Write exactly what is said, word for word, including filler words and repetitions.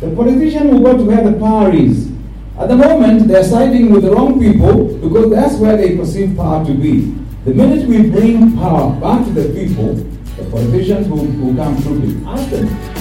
The politician will go to where the power is. At the moment, they're siding with the wrong people because that's where they perceive power to be. The minute we bring power back to the people, the politicians will, will come through it. Ask them.